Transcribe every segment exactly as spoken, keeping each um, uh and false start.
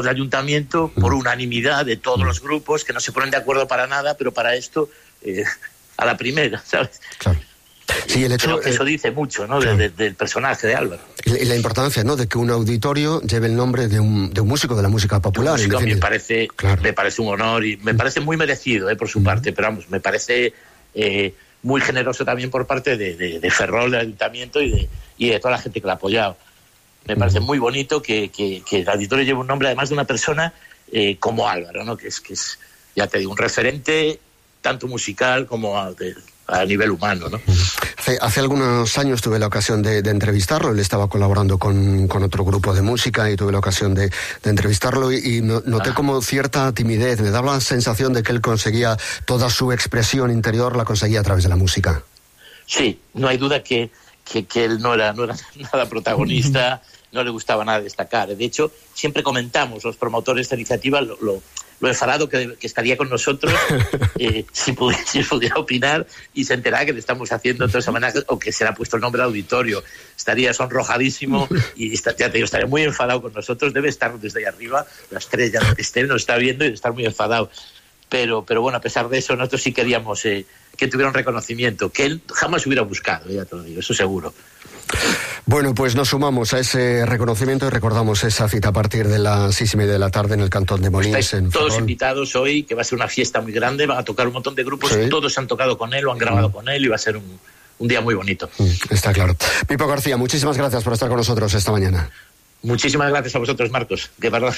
el ayuntamiento por unanimidad de todos los grupos que no se ponen de acuerdo para nada, pero para esto eh, a la primera, ¿sabes? Claro. Sí, el hecho, Creo que eh, eso dice mucho, ¿no? claro. de, de, del personaje de Álvaro. Y la importancia, ¿no?, de que un auditorio lleve el nombre de un, de un músico de la música popular. Músico, en me parece, claro. me parece un honor y me parece muy merecido, eh, por su uh-huh. parte, pero vamos, me parece eh, muy generoso también por parte de, de, de Ferrol, del ayuntamiento y de, y de toda la gente que la ha apoyado. Me parece uh-huh. muy bonito que, que, que el auditorio lleve un nombre, además de una persona eh, como Álvaro, ¿no? Que es, que es, ya te digo, un referente tanto musical como a, de, a nivel humano, ¿no? Hace, hace algunos años tuve la ocasión de, de entrevistarlo. Él estaba colaborando con, con otro grupo de música y tuve la ocasión de, de entrevistarlo y, y noté ah. como cierta timidez. Me daba la sensación de que él conseguía toda su expresión interior, la conseguía a través de la música. Sí, no hay duda que Que, que él no era, no era nada protagonista, no le gustaba nada destacar. De hecho, siempre comentamos los promotores de esta iniciativa lo, lo, lo enfadado que, que estaría con nosotros eh, si, pudiera, si pudiera opinar y se enterara que le estamos haciendo todo ese homenaje o que se le ha puesto el nombre al auditorio. Estaría sonrojadísimo y está, ya te digo, estaría muy enfadado con nosotros. Debe estar desde ahí arriba, la estrella que esté, nos está viendo y estar muy enfadado. Pero, pero bueno, a pesar de eso, nosotros sí queríamos eh, que tuviera un reconocimiento, que él jamás hubiera buscado, ya te lo digo, eso seguro. Bueno, pues nos sumamos a ese reconocimiento y recordamos esa cita a partir de las seis y media de la tarde en el Cantón de Molins. Estáis en todos Ferrol. Invitados hoy, que va a ser una fiesta muy grande, van a tocar un montón de grupos, sí. Todos han tocado con él, lo han grabado mm. con él y va a ser un, un día muy bonito. Mm, está claro. Pipo García, muchísimas gracias por estar con nosotros esta mañana. Muchísimas gracias a vosotros, Marcos, de verdad.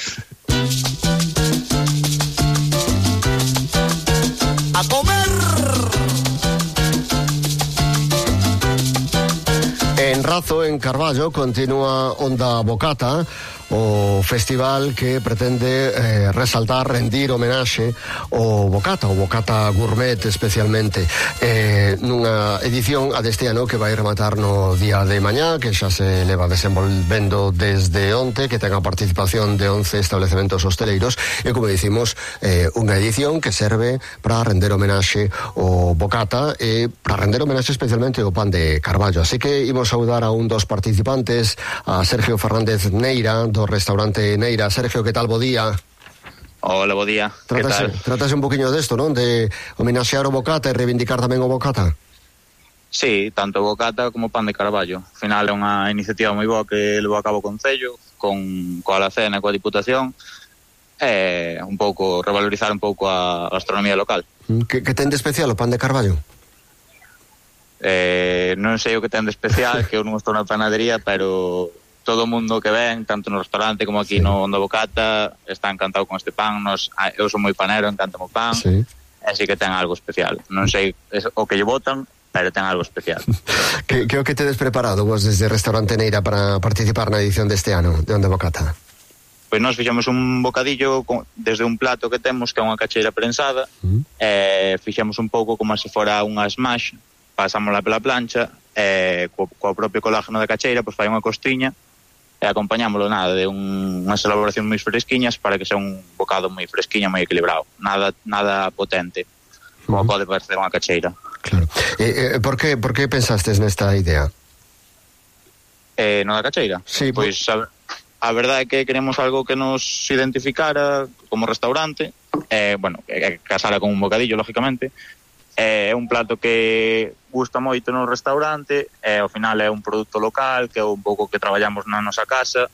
¡A comer! En Razo, en Carballo, continúa Onda Bocata, o festival que pretende eh, resaltar, rendir homenaxe ao Bocata, o Bocata Gourmet especialmente, eh, nunha edición a deste ano que vai rematar no día de mañá, que xa se leva desenvolvendo desde onte, que ten a participación de once establecementos hosteleiros e, como dicimos, eh, unha edición que serve para render homenaxe ao Bocata e para render homenaxe especialmente ao pan de Carballo. Así que imos saudar a un dos participantes, a Sergio Fernández Neira, do restaurante Neira. Sergio, que tal? Bo día. Hola, bo día. Trátase, que tal? Trátase un poquinho desto, non? De homenaxear o Bocata e reivindicar tamén o Bocata. Sí, tanto o Bocata como o pan de Carballo. Ao final é unha iniciativa moi boa que levou a cabo o Concello, con coa Alacena e coa Diputación, e un pouco revalorizar un pouco a gastronomía local. Que, que ten de especial o pan de Carballo? Eh, non sei o que ten de especial, que eu non estou na panadería, pero todo o mundo que ven, tanto no restaurante como aquí sí. no Onda Bocata, está encantado con este pan. Nos, eu sou moi panero, encantame o pan, sí. Así que ten algo especial. Non sei o que lle botan, pero ten algo especial. que, que o que tedes preparado vos desde Restaurante Neira para participar na edición deste ano de Onda Bocata? Pois nós fixemos un bocadillo con, desde un plato que temos, que é unha cacheira prensada, mm. e fixemos un pouco como se fora unha smash, pasámosla pela plancha, e co, co propio colágeno da cacheira, pois fai unha costriña, e acompañámoslo nada de un, unhas elaboracións moi fresquiñas para que sea un bocado moi fresquiño, moi equilibrado, nada nada potente, como uh-huh. pode parecer unha cacheira. Claro. Eh, eh, por que por que pensastes nesta idea? Eh, no da cacheira? Sí, pois a, a verdade é que queremos algo que nos identificara como restaurante, eh, bueno, que, que casara con un bocadillo, lógicamente. É un plato que gusta moito no restaurante, e ao final é un produto local, que é un pouco que traballamos na nosa casa,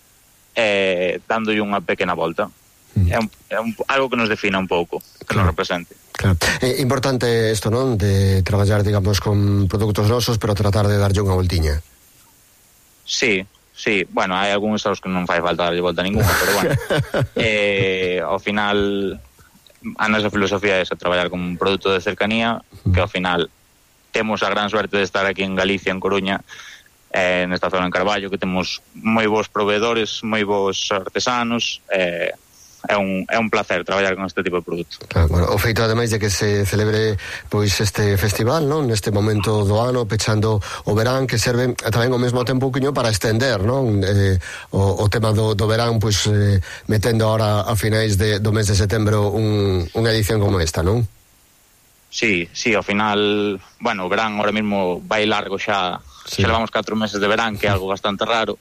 e dándolle unha pequena volta. Mm. É, un, é un, algo que nos defina un pouco, que claro. Nos represente. Claro. É importante isto, non? De traballar, digamos, con produtos nosos, pero tratar de darlle unha voltiña. Sí, sí. Bueno, hai algúns aos que non fai falta darlle volta ninguna, pero bueno. eh, ao final... a nosa filosofía é esa, traballar con un produto de cercanía, que ao final temos a gran suerte de estar aquí en Galicia, en Coruña, eh, nesta zona en Carballo, que temos moi bons proveedores, moi bons artesanos, eh, é un, é un placer traballar con este tipo de produto. Claro, bueno, o feito ademais de que se celebre pois este festival, non? Neste momento do ano, pechando o verán, que serve tamén ao mesmo tempo un poquinho para estender, non? Eh, o, o tema do, do verán, pois eh, metendo ahora a finais de, do mes de setembro un, unha edición como esta, non? Sí, sí, ao final, bueno, o verán ahora mismo vai largo xa, sí. Xa levamos catro meses de verán, que é algo bastante raro,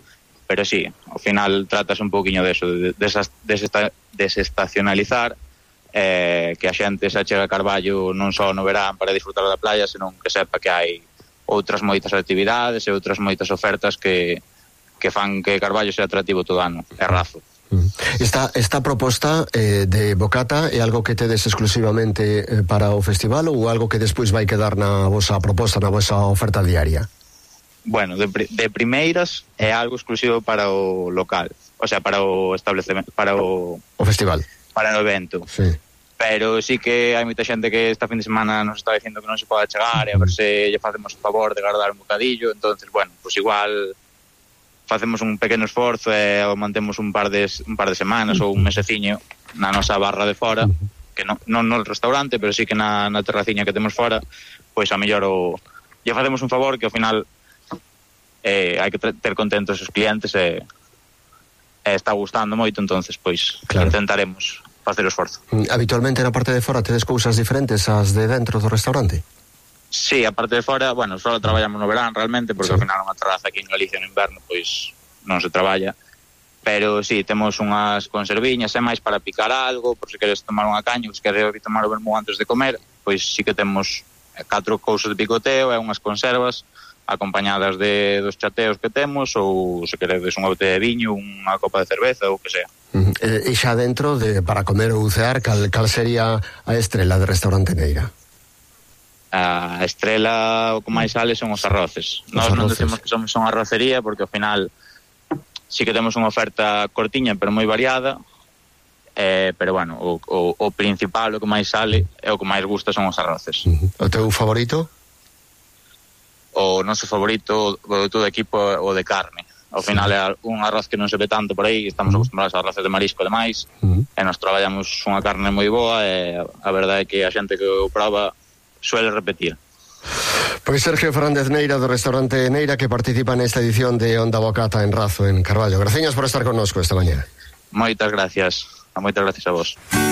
pero sí, ao final tratas un pouquiño deso, de desestacionalizar, eh, que a xente se achega a Carballo non só no verán para disfrutar da playa, senón que sepa que hai outras moitas actividades e outras moitas ofertas que, que fan que Carballo sea atractivo todo ano, é razo. Esta, esta proposta eh, de Bocata é algo que tedes exclusivamente eh, para o festival ou algo que despois vai quedar na vosa proposta, na vosa oferta diaria? Bueno, de, de primeiras é algo exclusivo para o local, o sea, para o establecemento, para o... O festival. Para o evento. Sí. Pero sí que hai moita xente que esta fin de semana nos está dicindo que non se pode chegar e a ver se lle facemos o favor de guardar un bocadillo, entonces, bueno, pues igual facemos un pequeno esforzo e o mantemos un par de un par de semanas ou un meseciño na nosa barra de fora, que non non no restaurante, pero sí que na, na terraciña que temos fora, pois a mellor o lle facemos un favor que ao final eh, hai que ter contentos os clientes e, e está gustando moito, entonces pois claro, intentaremos facer o esforzo. Habitualmente na parte de fora tedes cousas diferentes ás de dentro do restaurante? Sí, a parte de fora, bueno, só traballamos no verán realmente, porque sí, ao final unha terraza aquí en Galicia no inverno pois non se traballa, pero sí, temos unhas conserviñas e máis para picar algo, por se queres tomar unha caña, se queres tomar o vermú antes de comer, pois sí que temos catro cousas de picoteo e unhas conservas acompañadas de dos chateos que temos, ou se queredes unha botella de viño, unha copa de cerveza ou que sea. Uh-huh. E, e xa dentro de para comer ou cear, cal, cal sería a estrela de Restaurante Neira? A estrela o que máis sale son os arroces. Os Nós arroces. Non decimos que somos unha arrocería porque ao final sí que temos unha oferta cortiña pero moi variada, eh, pero bueno, o, o, o principal, o que máis sale e o que máis gusta son os arroces. Uh-huh. O teu favorito? O noso favorito do todo equipo o de carne. Ao sí, final é un arroz que non se ve tanto por aí, estamos uh-huh. acostumbrados a arroces de marisco e demais, uh-huh. e nos traballamos unha carne moi boa e a verdade é que a xente que o prova suele repetir. Pois Sergio Fernández Neira do Restaurante Neira, que participa nesta edición de Onda Bocata en Razo, en Carballo. Graciñas por estar connosco esta mañá. Moitas gracias, moitas gracias a vos.